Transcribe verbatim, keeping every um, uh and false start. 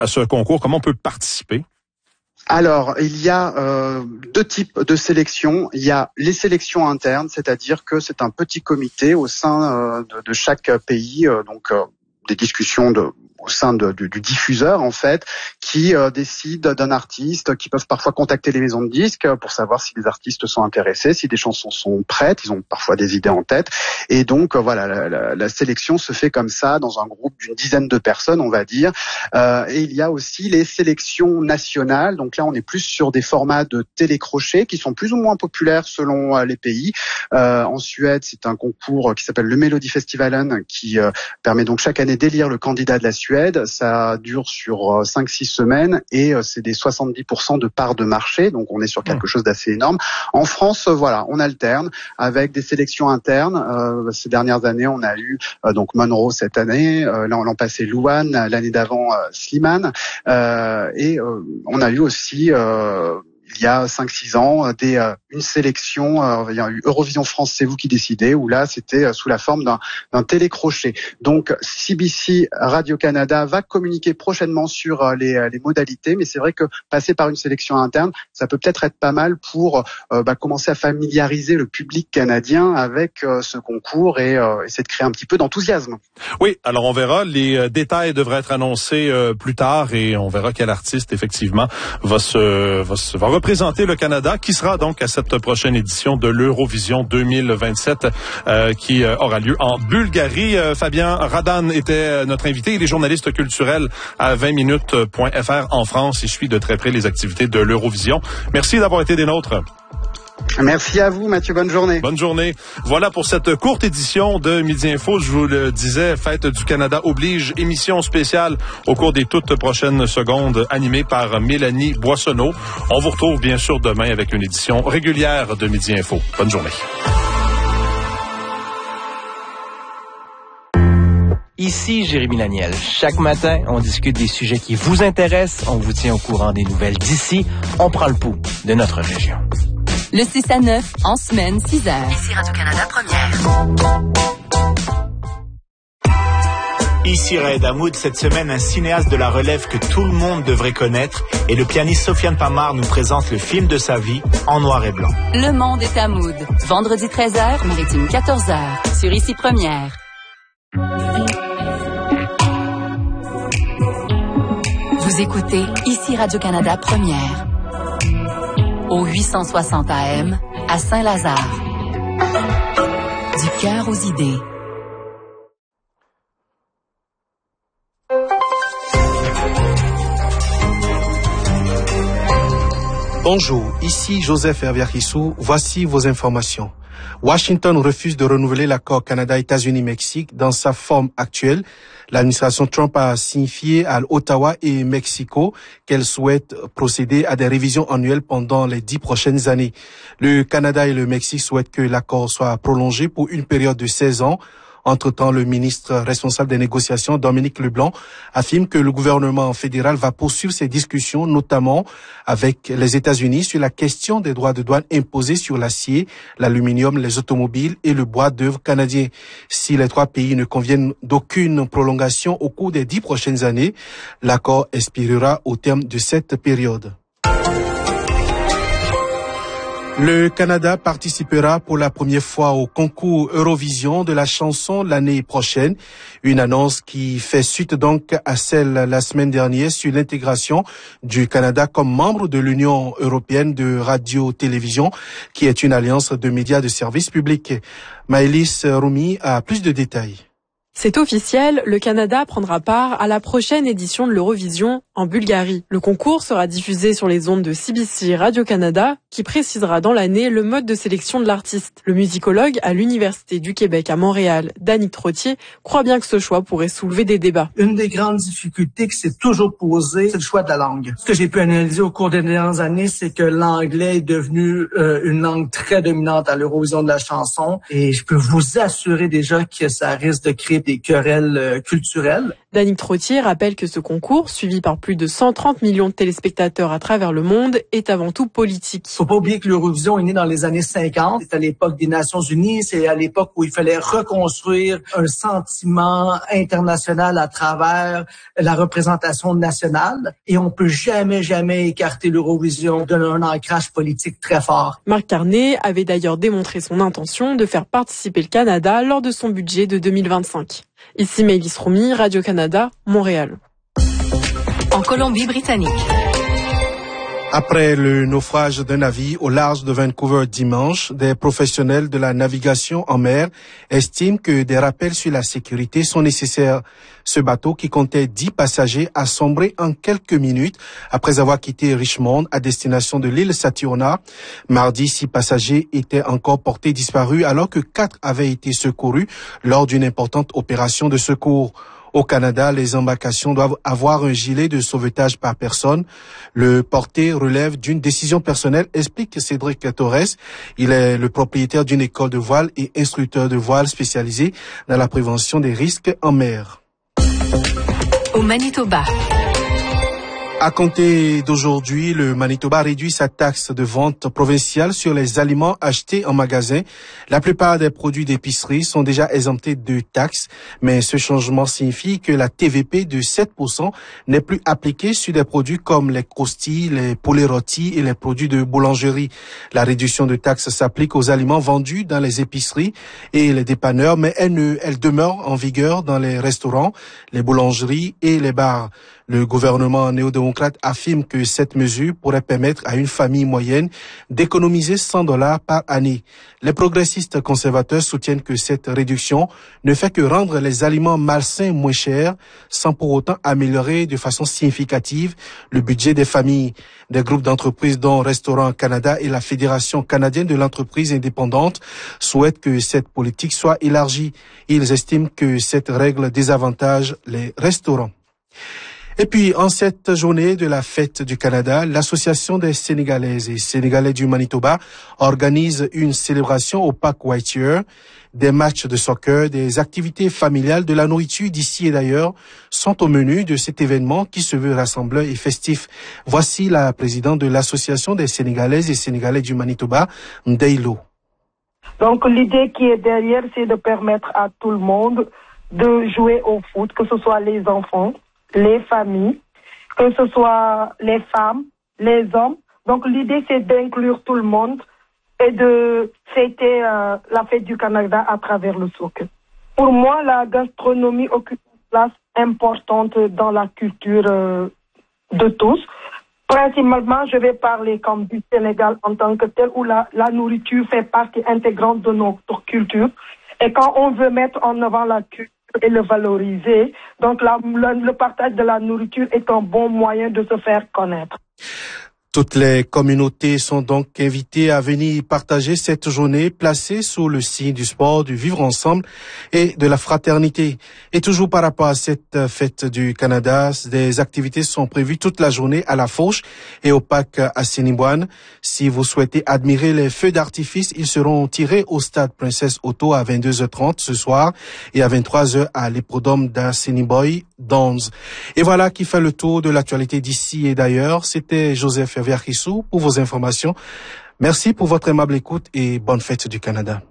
à ce concours? Comment on peut participer? Alors, il y a euh, deux types de sélections. Il y a les sélections internes, c'est-à-dire que c'est un petit comité au sein euh, de, de chaque pays, euh, donc euh, des discussions de au sein de, du, du diffuseur en fait, qui euh, décide d'un artiste, qui peuvent parfois contacter les maisons de disques pour savoir si les artistes sont intéressés, si des chansons sont prêtes, ils ont parfois des idées en tête, et donc euh, voilà, la, la, la sélection se fait comme ça dans un groupe d'une dizaine de personnes, on va dire. Euh, et il y a aussi les sélections nationales, donc là on est plus sur des formats de télécrochet qui sont plus ou moins populaires selon euh, les pays. Euh, en Suède, c'est un concours qui s'appelle le Melodifestivalen qui euh, permet donc chaque année d'élire le candidat de la Suède. Ça dure sur cinq six semaines et c'est des soixante-dix pour cent de part de marché, donc on est sur quelque chose d'assez énorme. En France, voilà, on alterne avec des sélections internes. Euh, ces dernières années, on a eu euh, donc Monroe cette année, euh, l'an, l'an passé Louane, l'année d'avant euh, Slimane, euh, et euh, on a eu aussi euh, il y a cinq six ans, des, euh, une sélection, euh, il y a eu Eurovision France, c'est vous qui décidez, où là, c'était euh, sous la forme d'un, d'un télécrochet. Donc, C B C Radio-Canada va communiquer prochainement sur euh, les, les modalités, mais c'est vrai que passer par une sélection interne, ça peut peut-être être pas mal pour euh, bah, commencer à familiariser le public canadien avec euh, ce concours et euh, essayer de créer un petit peu d'enthousiasme. Oui, alors on verra. Les euh, détails devraient être annoncés euh, plus tard et on verra quel artiste, effectivement, va se, va se, va représenter le Canada, qui sera donc à cette prochaine édition de l'Eurovision deux mille vingt-sept euh, qui euh, aura lieu en Bulgarie. Euh, Fabien Radan était notre invité. Il est journaliste culturel à vingt minutes point f r en France. Il suit de très près les activités de l'Eurovision. Merci d'avoir été des nôtres. Merci à vous, Mathieu. Bonne journée. Bonne journée. Voilà pour cette courte édition de Midi Info. Je vous le disais, Fête du Canada oblige, émission spéciale au cours des toutes prochaines secondes, animée par Mélanie Boissonneau. On vous retrouve bien sûr demain avec une édition régulière de Midi Info. Bonne journée. Ici Jérémy Laniel. Chaque matin, on discute des sujets qui vous intéressent. On vous tient au courant des nouvelles d'ici. On prend le pouls de notre région. Le six à neuf, en semaine, six heures. Ici Radio-Canada Première. Ici Raed Hamoud, cette semaine, un cinéaste de la relève que tout le monde devrait connaître, et le pianiste Sofiane Pamar nous présente le film de sa vie en noir et blanc. Le monde est Hamoud. Vendredi treize heures, maritime quatorze heures. Sur Ici Première. Vous écoutez Ici Radio-Canada Première. Au huit cent soixante A M, à Saint-Lazare. Du cœur aux idées. Bonjour, ici Joseph Herviarissou. Voici vos informations. Washington refuse de renouveler l'accord Canada-États-Unis-Mexique dans sa forme actuelle. L'administration Trump a signifié à Ottawa et Mexico qu'elle souhaite procéder à des révisions annuelles pendant les dix prochaines années. Le Canada et le Mexique souhaitent que l'accord soit prolongé pour une période de seize ans. Entre-temps, le ministre responsable des négociations, Dominique Leblanc, affirme que le gouvernement fédéral va poursuivre ses discussions, notamment avec les États-Unis, sur la question des droits de douane imposés sur l'acier, l'aluminium, les automobiles et le bois d'œuvre canadien. Si les trois pays ne conviennent d'aucune prolongation au cours des dix prochaines années, l'accord expirera au terme de cette période. Le Canada participera pour la première fois au concours Eurovision de la chanson l'année prochaine. Une annonce qui fait suite donc à celle la semaine dernière sur l'intégration du Canada comme membre de l'Union européenne de radio-télévision, qui est une alliance de médias de services publics. Maëlys Roumi a plus de détails. C'est officiel, le Canada prendra part à la prochaine édition de l'Eurovision en Bulgarie. Le concours sera diffusé sur les ondes de C B C Radio-Canada, qui précisera dans l'année le mode de sélection de l'artiste. Le musicologue à l'Université du Québec à Montréal, Danick Trottier, croit bien que ce choix pourrait soulever des débats. Une des grandes difficultés qui s'est toujours posée, c'est le choix de la langue. Ce que j'ai pu analyser au cours des dernières années, c'est que l'anglais est devenu euh, une langue très dominante à l'Eurovision de la chanson, et je peux vous assurer déjà que ça risque de créer des querelles euh, culturelles. Danick Trottier rappelle que ce concours, suivi par plus de cent trente millions de téléspectateurs à travers le monde, est avant tout politique. Faut pas oublier que l'Eurovision est née dans les années cinquante. C'est à l'époque des Nations Unies. C'est à l'époque où il fallait reconstruire un sentiment international à travers la représentation nationale. Et on peut jamais, jamais écarter l'Eurovision d'un ancrage politique très fort. Marc Carnet avait d'ailleurs démontré son intention de faire participer le Canada lors de son budget de deux mille vingt-cinq. Ici Maëlys Romy, Radio-Canada, Montréal. En Colombie-Britannique. Après le naufrage d'un navire au large de Vancouver dimanche, des professionnels de la navigation en mer estiment que des rappels sur la sécurité sont nécessaires. Ce bateau, qui comptait dix passagers, a sombré en quelques minutes après avoir quitté Richmond à destination de l'île Saturna. Mardi, six passagers étaient encore portés disparus alors que quatre avaient été secourus lors d'une importante opération de secours. Au Canada, les embarcations doivent avoir un gilet de sauvetage par personne. Le porté relève d'une décision personnelle, explique Cédric Torres. Il est le propriétaire d'une école de voile et instructeur de voile spécialisé dans la prévention des risques en mer. Au Manitoba. À compter d'aujourd'hui, le Manitoba réduit sa taxe de vente provinciale sur les aliments achetés en magasin. La plupart des produits d'épicerie sont déjà exemptés de taxes, mais ce changement signifie que la T V P de sept pour cent n'est plus appliquée sur des produits comme les croustilles, les poulets rôtis et les produits de boulangerie. La réduction de taxes s'applique aux aliments vendus dans les épiceries et les dépanneurs, mais elle, ne, elle demeure en vigueur dans les restaurants, les boulangeries et les bars. Le gouvernement néo-démocrate affirme que cette mesure pourrait permettre à une famille moyenne d'économiser cent dollars par année. Les progressistes conservateurs soutiennent que cette réduction ne fait que rendre les aliments malsains moins chers, sans pour autant améliorer de façon significative le budget des familles. Des groupes d'entreprises dont Restaurants Canada et la Fédération canadienne de l'entreprise indépendante souhaitent que cette politique soit élargie. Ils estiment que cette règle désavantage les restaurants. Et puis, en cette journée de la fête du Canada, l'Association des Sénégalaises et Sénégalais du Manitoba organise une célébration au Parc Whittier. Des matchs de soccer, des activités familiales, de la nourriture d'ici et d'ailleurs sont au menu de cet événement qui se veut rassembleur et festif. Voici la présidente de l'Association des Sénégalaises et Sénégalais du Manitoba, Ndeylo. Donc, l'idée qui est derrière, c'est de permettre à tout le monde de jouer au foot, que ce soit les enfants, les familles, que ce soit les femmes, les hommes. Donc l'idée, c'est d'inclure tout le monde et de fêter euh, la fête du Canada à travers le soccer. Pour moi, la gastronomie occupe une place importante dans la culture euh, de tous. Principalement, je vais parler comme du Sénégal en tant que tel, où la, la nourriture fait partie intégrante de notre culture. Et quand on veut mettre en avant la culture et le valoriser, donc la, le, le partage de la nourriture est un bon moyen de se faire connaître. Toutes les communautés sont donc invitées à venir partager cette journée placée sous le signe du sport, du vivre ensemble et de la fraternité. Et toujours par rapport à cette fête du Canada, des activités sont prévues toute la journée à la Fauche et au parc Assiniboine. Si vous souhaitez admirer les feux d'artifice, ils seront tirés au stade Princesse Auto à vingt-deux heures trente ce soir et à vingt-trois heures à l'hippodrome d'Assiniboine Dons. Et voilà qui fait le tour de l'actualité d'ici et d'ailleurs. C'était Joseph Verchissou pour vos informations. Merci pour votre aimable écoute et bonne fête du Canada.